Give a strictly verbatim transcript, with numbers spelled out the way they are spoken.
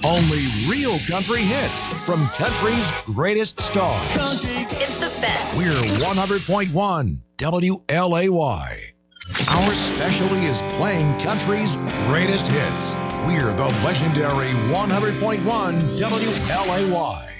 Only real country hits from country's greatest stars. Country. It's the best. We're one hundred point one W L A Y. Our specialty is playing country's greatest hits. We're the legendary one hundred point one W L A Y.